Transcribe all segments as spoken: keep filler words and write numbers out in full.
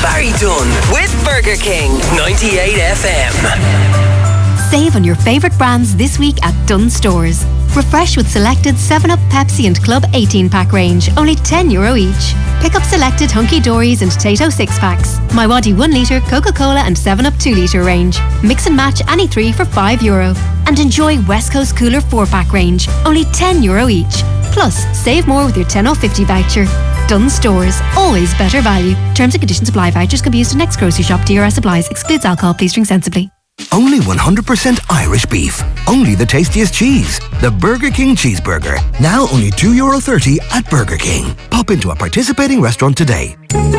Barry Dunn with Burger King ninety-eight F M. Save on your favourite brands this week at Dunn Stores. Refresh with selected seven up, Pepsi and Club eighteen pack range, only ten euro each. Pick up selected Hunky Dories and Tato six packs. My Waddy one litre, Coca-Cola and seven up two litre range. Mix and match any three for five euro. And enjoy West Coast Cooler four pack range, only ten euro each. Plus, save more with your ten off fifty voucher. Dunn Stores, always better value. Terms and conditions apply. Vouchers can be used in next grocery shop. D R S applies. Excludes alcohol. Please drink sensibly. Only one hundred percent Irish beef. Only the tastiest cheese. The Burger King Cheeseburger. Now only two euro thirty at Burger King. Pop into a participating restaurant today.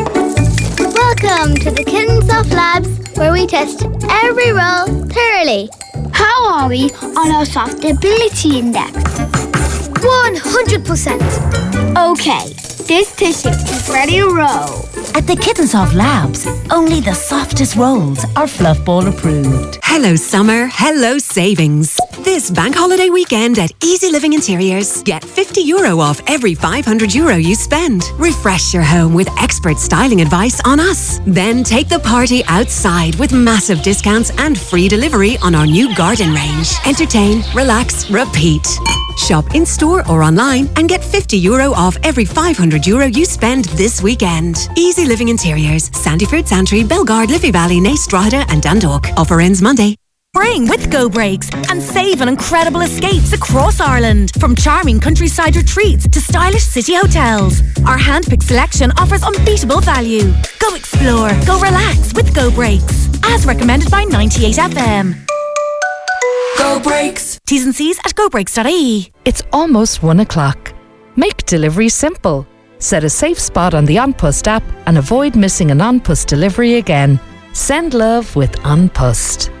Welcome to the Kittensoft Labs, where we test every roll thoroughly. How are we on our softability index? one hundred percent. Okay, this tissue is ready to roll. At the Kittensoft Labs, only the softest rolls are Fluff Ball approved. Hello summer, hello savings. This bank holiday weekend at Easy Living Interiors, get fifty euro off every five hundred euro you spend. Refresh your home with expert styling advice on us. Then take the party outside with massive discounts and free delivery on our new garden range. Entertain, relax, repeat. Shop in store or online and get fifty euro off every five hundred euro you spend this weekend. Easy Living Interiors, Sandyford, Santry, Belgard, Liffey Valley, Naas, Drogheda and Dundalk. Offer ends Monday. Spring with Go Breaks and save on incredible escapes across Ireland. From charming countryside retreats to stylish city hotels. Our hand-picked selection offers unbeatable value. Go explore, go relax with Go Breaks. As recommended by ninety-eight F M. Go Breaks. T's and C's at go breaks dot I E. It's almost one o'clock. Make delivery simple. Set a safe spot on the An Post app and avoid missing an An Post delivery again. Send love with An Post.